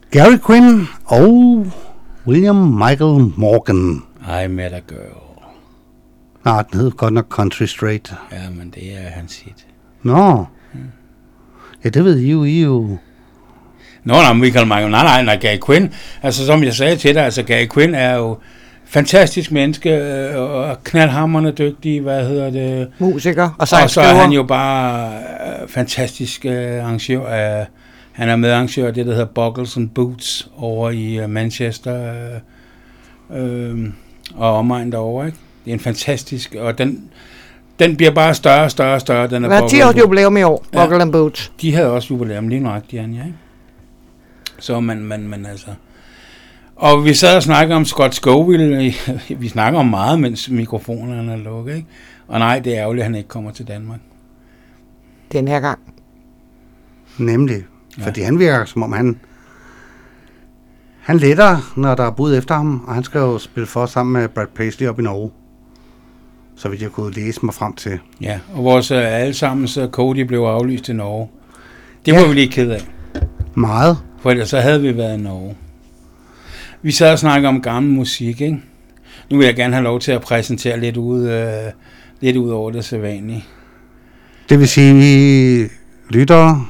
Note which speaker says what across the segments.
Speaker 1: Gary Quinn og William Michael Morgan.
Speaker 2: I Met a Girl.
Speaker 1: Nej, den hedder godt nok Country Straight.
Speaker 2: Ja, men det er hans hit.
Speaker 1: Nå. Ja, det ved I jo.
Speaker 2: Nå, Michael Michael. Nej, Gary Quinn. Altså, som jeg sagde til dig, altså, Gary Quinn er jo fantastisk menneske, og knaldhamrende dygtig,
Speaker 3: musiker og
Speaker 2: så er han jo bare fantastisk arrangør. Han er medarrangør af det, der hedder Buckles and Boots over i Manchester og omegn derovre, ikke? Det er en fantastisk, og den bliver bare større og større. Den er
Speaker 3: hvad er 10 års jubilæum i år, Buckle and Boots?
Speaker 2: De havde også jubilæum lige nøjagtigt, ja, ikke? Så man altså... Og vi sad og snakkede om Scott Scoville. Vi snakker om meget, mens mikrofonerne er lukket, ikke? Og nej, det er ærgerligt, at han ikke kommer til Danmark.
Speaker 3: Den her gang.
Speaker 1: Nemlig. Fordi han virker, som om han letter, når der er bud efter ham, og han skal jo spille for sammen med Brad Paisley op i Norge. Så vidt jeg kunne læse mig frem til.
Speaker 2: Ja, og vores allesammens Cody blev aflyst i Norge. Det var vi lige ked af.
Speaker 1: Meget.
Speaker 2: For ellers så havde vi været i Norge. Vi sad og snakkede om gammel musik, ikke? Nu vil jeg gerne have lov til at præsentere lidt ud over det sædvanlige.
Speaker 1: Det vil sige, vi lytter.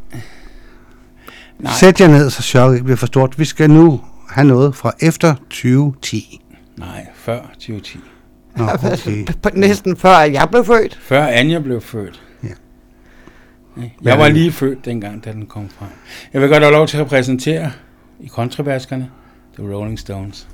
Speaker 1: Sæt jer ned, så chok ikke bliver for stort. Vi skal nu have noget fra efter 2010.
Speaker 2: Nej, før 2010.
Speaker 1: Nå, okay.
Speaker 3: Næsten før jeg blev født.
Speaker 2: Før Anja blev født.
Speaker 1: Ja.
Speaker 2: Jeg var lige født dengang, da den kom frem. Jeg vil godt have lov til at præsentere i kontrabaskerne The Rolling Stones.